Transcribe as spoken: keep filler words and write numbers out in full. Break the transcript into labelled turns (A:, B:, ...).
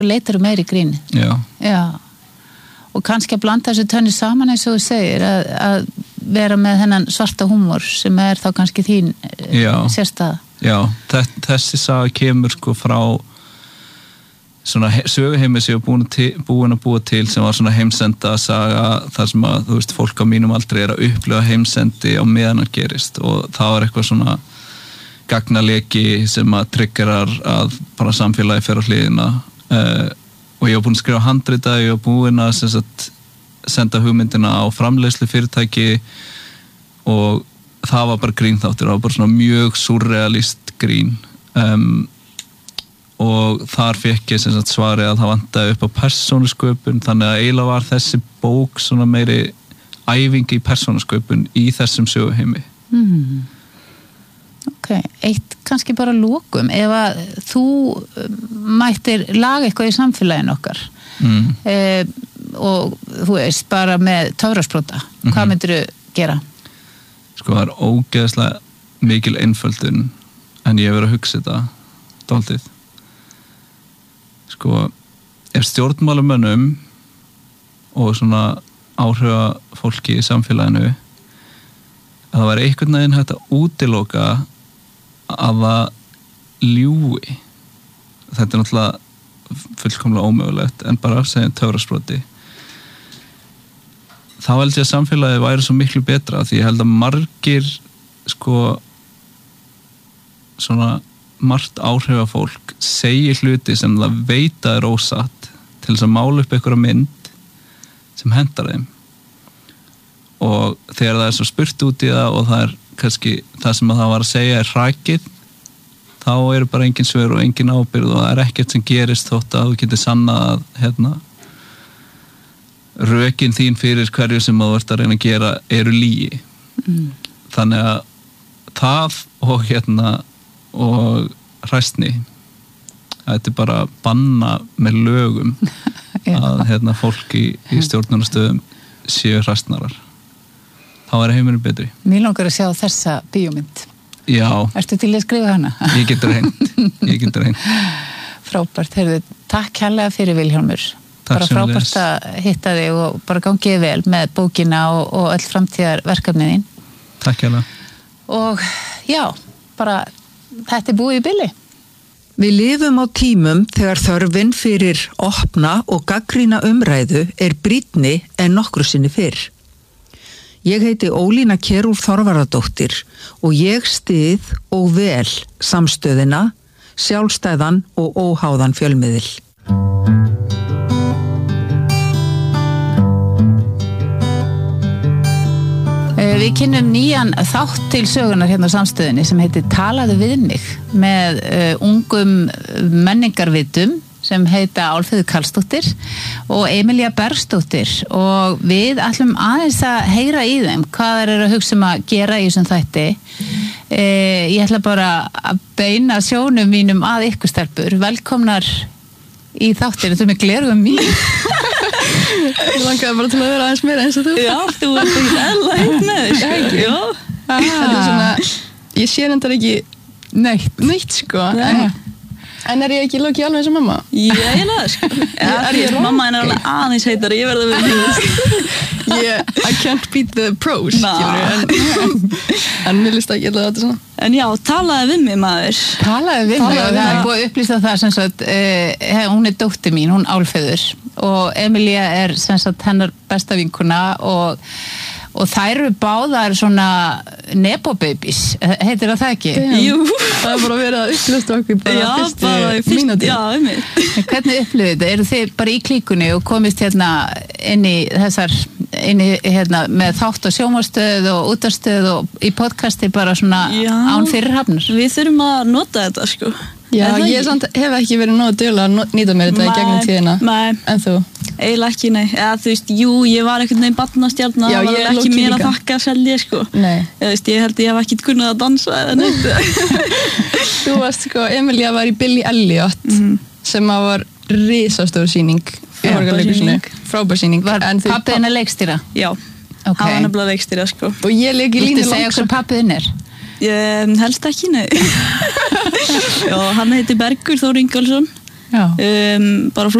A: leitar um meiri grín.
B: Já.
A: Já. Og kannski að blanda þessu tönni saman eins og þú segir, að, að vera með þennan svarta húmor sem er þá kannski þín Já. Sérstæða.
B: Já, þessi saga kemur sko frá svona söguheimi sem ég var búin, til, búin að búa til sem var svona heimsenda saga þar sem að, þú veist, fólk á mínum aldrei er að upplifa heimsendi á meðan að gerist og það var eitthvað svona gagnaleki sem að triggerar að bara samfélagi fer á hliðina uh, og ég var búin að skrifa handrita, ég var búin að sem sagt, senda hugmyndina á framleiðslu fyrirtæki og það var bara grínþáttur, það var bara svona mjög surrealist grín um, og þar fekk ég sem sagt svari að það vantaði upp á persónusköpun þannig að eiginlega var þessi bók svona meiri æfingi í persónusköpun í þessum söguheimi.
A: Mm. Ok, eitt kannski bara lokum ef að þú mættir laga eitthvað í samfélaginu okkar mm. eh, og þú veist bara með töfrasprota, mm-hmm. hvað myndir þú gera?
B: Sko það er ógeðslega mikil einföldun en ég verið að hugsa þetta dálítið. Sko, ef stjórnmálamönnum og svona áhrifa fólki í samfélaginu að það væri einhvern veginn hægt að útiloka að það ljúgi. Þetta er náttúrulega fullkomlega ómögulegt en bara að segja töfrasproti. Þá held ég að samfélagið væri svo miklu betra því ég held að margir sko svona margt áhrifa fólk segir hluti sem það veit að er ósatt til þess að mála upp einhverja mynd sem hendar þeim og þegar það er svo spurt út í það og það er kannski það sem það var að segja er hrakið þá eru bara engin svör og engin ábyrgð og það er ekkert sem gerist þótt að þú getur sannað að hérna rökin þín fyrir hverju sem þú ert að reyna að gera eru lygi mm. þannig að það og hérna og hræstni þetta er bara að banna með lögum að hérna, fólk í, í stjórnunarstöðum séu hræstnarar þá er heimurinn betri.
A: Mér langar að sjá þessa bíómynd.
B: Já.
A: Ertu til að skrifa hana?
B: Ég getur reynt. Ég getur reynt.
A: Frábært, heyrðu, takk kærlega fyrir Vilhjálmur. Bara frábært að hitta þig og bara gangið vel með bókina og, og öll framtíðar verkefnið þín.
B: Takk kærlega.
A: Og já, bara þetta er búið í bili.
C: Við lifum á tímum þegar þörfin fyrir opna og gagnrýna umræðu er brýnni en nokkru sinni fyrr. Ég heiti Ólína Kjerúl Þorvarðardóttir og ég styð og vel samstöðina, sjálfstæðan og óháðan fjölmiðil.
A: Við kynnum nýjan þátt til sögunar hérna á samstöðinni sem heitir Talaðu við mig með uh, ungum menningarvitum sem heita Álfheiður Karlsdóttir og Emilía Bergsdóttir og við ætlum aðeins að heyra í þeim hvað þeir eru að hugsa um að gera í þessum þætti. E, ég ætla bara að beina sjónum mínum að ykkur stelpur. Velkomnar í þáttir, þetta er með glerugum mín.
D: Ég langaði bara til að vera aðeins meira eins og þú.
E: Já, þú ert ekki eðla hitt með þess.
D: Já, þetta er svona, ég sé nefndar ekki
A: neitt,
D: neitt sko. En, en er ég ekki lokið alveg eins og mamma?
E: Já, ég er það sko. Ja, er ég mamma en er alveg aðeins heitari, ég verði að vera
D: yeah, I can't beat the pros. En, en mér líst ekki alltaf þetta svona.
E: En já, talaði við mig maður.
A: Talaði við mig og það er búið að upplýsa það sem sagt, uh, hún er dóttir mín, hún Álfheiður og Emilía er sem sagt hennar besta vinkuna og og þær eru báðar svona nepo-babies, heitir það ekki?
D: Jú, það er bara verið að upplýsta okkur bara
E: já,
D: fyrstu mínúti.
E: Já, einmitt.
A: Hvernig upplifið þetta? Eru þið bara í klíkunni og komist hérna inn í þessar, inn í hérna með þátt og sjónvarpsstöð og útvarpsstöð og í podcasti bara svona já, án fyrirhafnar?
E: Við þurfum að nota þetta, sko.
D: Já, ég samt, hef ekki verið nógu dugleg að nýta mér þetta í gegnum tíðina.
E: Nei,
D: en þú?
E: Eiginlega ekki, nei. Eða þú veist, jú, ég var einhvern veginn barnastjarna, það var ekki mér að þakka seldi, sko.
D: Nei.
E: Eða, þú veist, ég held ég hef ekki kunnað að dansa eða neitt.
D: Þú varst, sko, Emilía var í Billy Elliot, mm. sem var risastór sýning. Frábær sýning.
A: Var pappið hennar leikstýra?
E: Já,
A: okay.
E: Hann var nefnilega leikstýra, sko.
D: Og ég leik í Línu Langsson.
A: Viltu segja okkur pappið hennar?
E: Ég helst ekki, nei. Já, hann heiti Bergur Þór Ingólfsson.
A: Já.
E: um, bara